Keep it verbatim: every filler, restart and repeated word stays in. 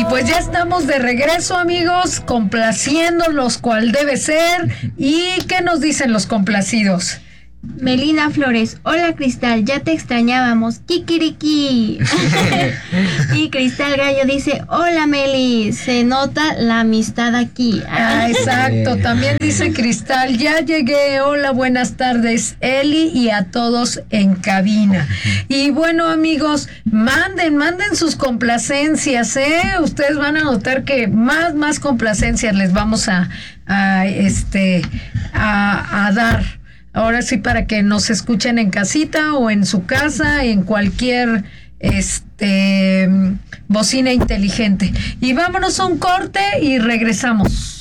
pues ya estamos de regreso, amigos, complaciéndolos cual debe ser. ¿Y qué nos dicen los complacidos? Melina Flores, hola Cristal, ya te extrañábamos, kikiriki. Y Cristal Gallo dice, hola Meli, se nota la amistad aquí. Ah, exacto, también dice Cristal, ya llegué, hola, buenas tardes Eli y a todos en cabina. Y bueno, amigos, manden, manden sus complacencias, ¿eh? Ustedes van a notar que más, más complacencias les vamos a, a este, a, a dar. Ahora sí, para que nos escuchen en casita o en su casa, en cualquier este bocina inteligente. Y vámonos a un corte y regresamos.